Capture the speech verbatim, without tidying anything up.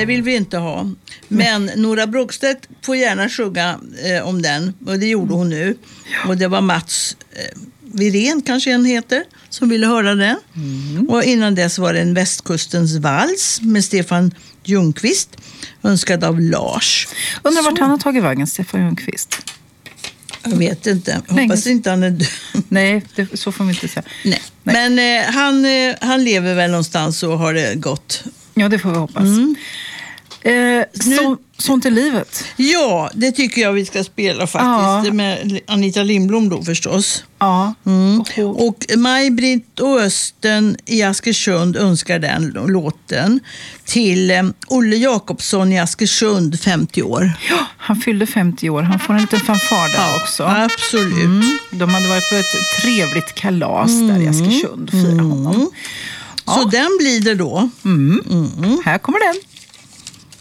det vill vi inte ha. Men Nora Brogstedt får gärna sjunga eh, om den. Och det gjorde hon nu. Och det var Mats eh, Virén kanske en heter, som ville höra den. Mm. Och innan dess var det en Västkustens vals med Stefan Ljungqvist, önskad av Lars. Undrar vart han har tagit vägen, Stefan Ljungqvist. Jag vet inte. Hoppas inte han är död. Nej, det, så får vi inte säga. Nej. Nej. Men eh, han, eh, han lever väl någonstans och har det gott. Ja, det får vi hoppas. Mm. Eh, så, sånt i livet. Ja, det tycker jag vi ska spela faktiskt. Ja. Med Anita Lindblom då förstås. Ja. Mm. Och Maj-Britt och Östen i Askersund önskar den låten till eh, Olle Jakobsson i Askersund, femtio år. Ja, han fyllde femtio år. Han får en liten fanfar där ja, också. Absolut. Mm. De hade varit på ett trevligt kalas mm. där i Askersund. Fira honom. Mm. Så ja. Den blir det då. Mm. Mm. Här kommer den.